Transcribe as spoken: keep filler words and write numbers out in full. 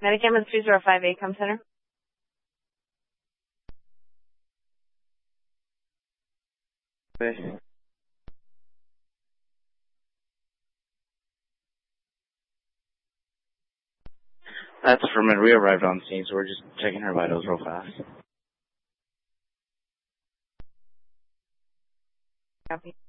Medicam three zero five eight, come center. Okay. That's from when we arrived on scene, so we're just checking her vitals real fast. Copy.